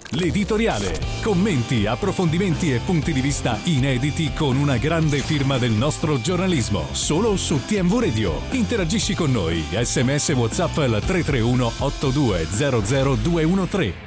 L'editoriale. Commenti, approfondimenti e punti di vista inediti con una grande firma del nostro giornalismo. Solo su TMV Radio. Interagisci con noi. SMS WhatsApp al 331 8200 213.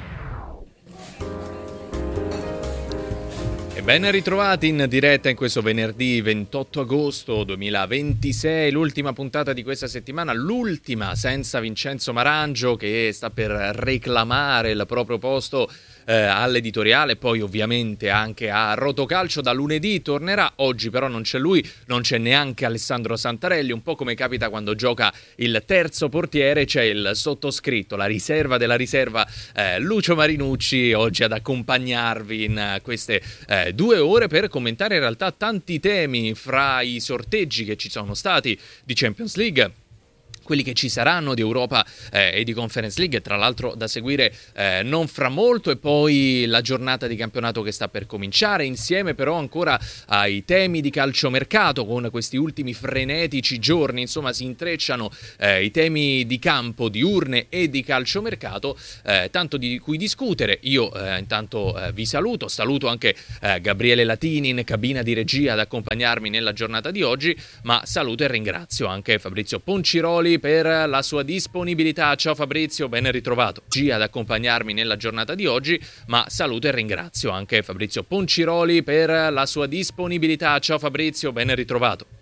Ben ritrovati in diretta in questo venerdì 28 agosto 2026, l'ultima puntata di questa settimana, l'ultima senza Vincenzo Marangio che sta per reclamare il proprio posto all'editoriale, poi ovviamente anche a Rotocalcio. Da lunedì tornerà, oggi però non c'è lui, non c'è neanche Alessandro Santarelli, un po' come capita quando gioca il terzo portiere, c'è il sottoscritto, la riserva della riserva, Lucio Marinucci, oggi ad accompagnarvi in queste 2 ore per commentare in realtà tanti temi, fra i sorteggi che ci sono stati di Champions League, quelli che ci saranno di Europa e di Conference League, tra l'altro da seguire non fra molto, e poi la giornata di campionato che sta per cominciare, insieme però ancora ai temi di calciomercato. Con questi ultimi frenetici giorni, insomma, si intrecciano i temi di campo, di urne e di calciomercato, tanto di cui discutere. Io intanto vi saluto anche Gabriele Latini in cabina di regia ad accompagnarmi nella giornata di oggi, ma saluto e ringrazio anche Fabrizio Ponciroli per la sua disponibilità. Ciao Fabrizio, ben ritrovato ad accompagnarmi nella giornata di oggi, ma saluto e ringrazio anche Fabrizio Ponciroli per la sua disponibilità. Ciao Fabrizio, ben ritrovato.